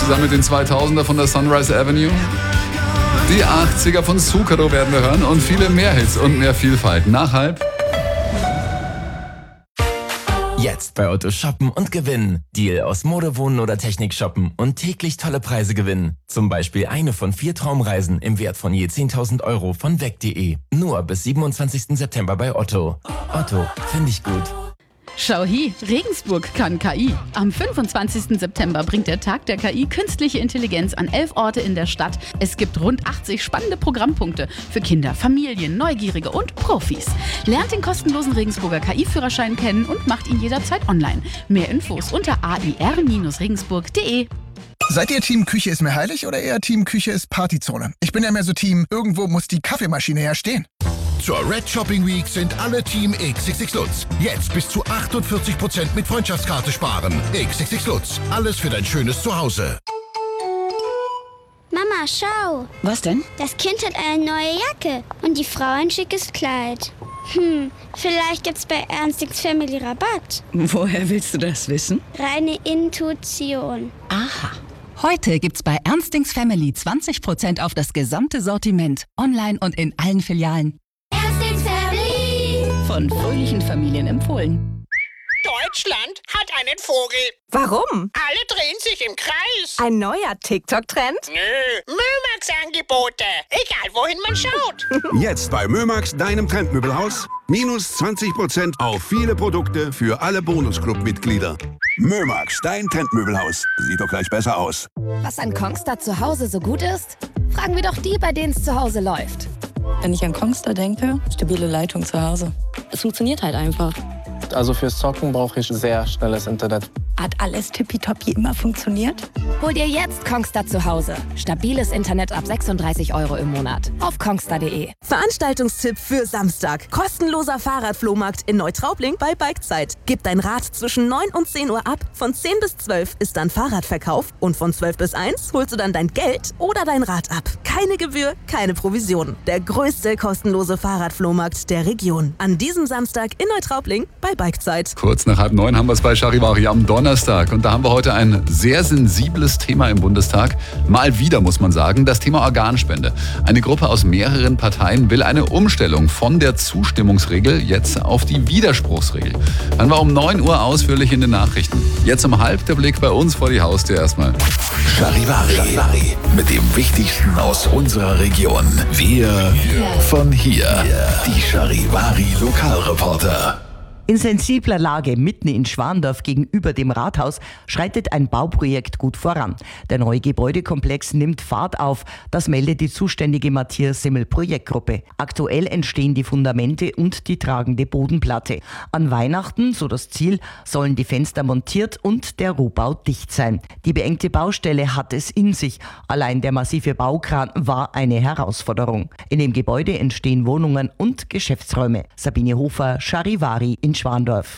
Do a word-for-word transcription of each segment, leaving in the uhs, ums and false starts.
zusammen mit den zweitausender von der Sunrise Avenue. Die achtziger von Zucchero werden wir hören und viele mehr Hits und mehr Vielfalt. Nach halb. Jetzt bei Otto shoppen und gewinnen. Deal aus Mode, Wohnen oder Technik shoppen und täglich tolle Preise gewinnen. Zum Beispiel eine von vier Traumreisen im Wert von je zehntausend Euro von weg punkt de. Nur bis siebenundzwanzigsten September bei Otto. Otto, finde ich gut. Schau hi, Regensburg kann K I. Am fünfundzwanzigsten September bringt der Tag der K I künstliche Intelligenz an elf Orte in der Stadt. Es gibt rund achtzig spannende Programmpunkte für Kinder, Familien, Neugierige und Profis. Lernt den kostenlosen Regensburger K I-Führerschein kennen und macht ihn jederzeit online. Mehr Infos unter a i r regensburg punkt de. Seid ihr Team Küche ist mir heilig oder eher Team Küche ist Partyzone? Ich bin ja mehr so Team, irgendwo muss die Kaffeemaschine ja stehen. Zur Red Shopping Week sind alle Team X X X Lutz. Jetzt bis zu achtundvierzig Prozent mit Freundschaftskarte sparen. X X X Lutz. Alles für dein schönes Zuhause. Mama, schau. Was denn? Das Kind hat eine neue Jacke und die Frau ein schickes Kleid. Hm, vielleicht gibt's bei Ernstings Family Rabatt. Woher willst du das wissen? Reine Intuition. Aha. Heute gibt's bei Ernstings Family zwanzig Prozent auf das gesamte Sortiment. Online und in allen Filialen. Ernstings Family. Von fröhlichen Familien empfohlen. Deutschland hat einen Vogel. Warum? Alle drehen sich im Kreis. Ein neuer TikTok-Trend? Nö, Mömax-Angebote. Egal, wohin man schaut. Jetzt bei Mömax, deinem Trendmöbelhaus. Minus zwanzig Prozent auf viele Produkte für alle Bonusclub-Mitglieder. Mömax, dein Trendmöbelhaus. Sieht doch gleich besser aus. Was an Kongstar zu Hause so gut ist? Fragen wir doch die, bei denen es zu Hause läuft. Wenn ich an Kongstar denke, stabile Leitung zu Hause. Es funktioniert halt einfach. Also fürs Zocken brauche ich sehr schnelles Internet. Hat alles tippitoppi immer funktioniert? Hol dir jetzt Kongstar zu Hause. Stabiles Internet ab sechsunddreißig Euro im Monat. Auf kongstar punkt de. Veranstaltungstipp für Samstag. Kostenloser Fahrradflohmarkt in Neutraubling bei Bikezeit. Gib dein Rad zwischen neun und zehn Uhr ab. Von zehn bis zwölf ist dann Fahrradverkauf. Und von zwölf bis eins holst du dann dein Geld oder dein Rad ab. Keine Gebühr, keine Provision. Der größte kostenlose Fahrradflohmarkt der Region. An diesem Samstag in Neutraubling bei Bikezeit. Kurz nach halb neun haben wir es bei Charivari am Donnerstag. Und da haben wir heute ein sehr sensibles Thema im Bundestag. Mal wieder, muss man sagen, das Thema Organspende. Eine Gruppe aus mehreren Parteien will eine Umstellung von der Zustimmungsregel jetzt auf die Widerspruchsregel. Dann war um neun Uhr ausführlich in den Nachrichten. Jetzt um halb der Blick bei uns vor die Haustür erstmal. Charivari. Charivari. Mit dem Wichtigsten aus unserer Region. Wir von hier. Die Charivari Lokalreporter. In sensibler Lage mitten in Schwandorf gegenüber dem Rathaus schreitet ein Bauprojekt gut voran. Der neue Gebäudekomplex nimmt Fahrt auf, das meldet die zuständige Matthias Simmel Projektgruppe. Aktuell entstehen die Fundamente und die tragende Bodenplatte. An Weihnachten, so das Ziel, sollen die Fenster montiert und der Rohbau dicht sein. Die beengte Baustelle hat es in sich. Allein der massive Baukran war eine Herausforderung. In dem Gebäude entstehen Wohnungen und Geschäftsräume. Sabine Hofer, Charivari in Schwandorf.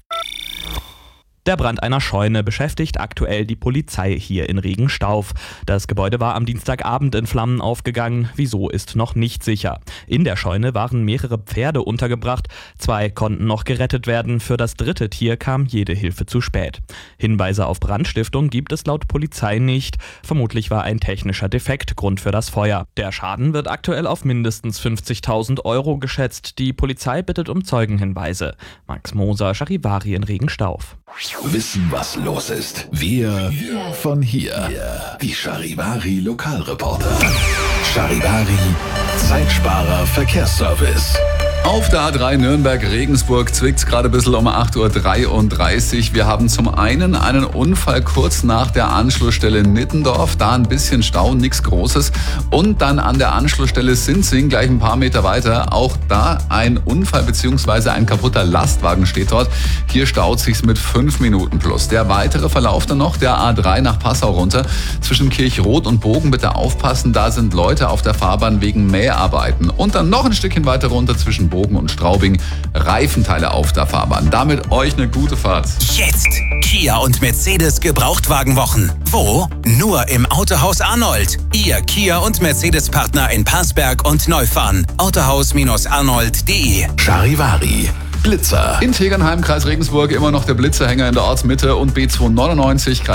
Der Brand einer Scheune beschäftigt aktuell die Polizei hier in Regenstauf. Das Gebäude war am Dienstagabend in Flammen aufgegangen. Wieso ist noch nicht sicher. In der Scheune waren mehrere Pferde untergebracht. Zwei konnten noch gerettet werden. Für das dritte Tier kam jede Hilfe zu spät. Hinweise auf Brandstiftung gibt es laut Polizei nicht. Vermutlich war ein technischer Defekt Grund für das Feuer. Der Schaden wird aktuell auf mindestens fünfzigtausend Euro geschätzt. Die Polizei bittet um Zeugenhinweise. Max Moser, Charivari in Regenstauf. Wissen, was los ist. Wir von hier. Die Charivari Lokalreporter. Charivari Zeitsparer Verkehrsservice. Auf der A drei Nürnberg-Regensburg zwickt's gerade ein bisschen um acht Uhr dreiunddreißig. Wir haben zum einen einen Unfall kurz nach der Anschlussstelle Nittendorf. Da ein bisschen Stau, nichts Großes. Und dann an der Anschlussstelle Sinzing, gleich ein paar Meter weiter. Auch da ein Unfall bzw. ein kaputter Lastwagen steht dort. Hier staut sich's mit fünf Minuten plus. Der weitere Verlauf dann noch, der A drei nach Passau runter. Zwischen Kirchroth und Bogen bitte aufpassen, da sind Leute auf der Fahrbahn wegen Mäharbeiten. Und dann noch ein Stückchen weiter runter zwischen Bogen und Straubing, Reifenteile auf der Fahrbahn. Damit euch eine gute Fahrt. Jetzt Kia und Mercedes Gebrauchtwagenwochen. Wo? Nur im Autohaus Arnold. Ihr Kia und Mercedes Partner in Parsberg und Neufahren. autohaus arnold punkt de. Charivari Blitzer. In Tegernheim, Kreis Regensburg, immer noch der Blitzerhänger in der Ortsmitte und B zweihundertneunundneunzig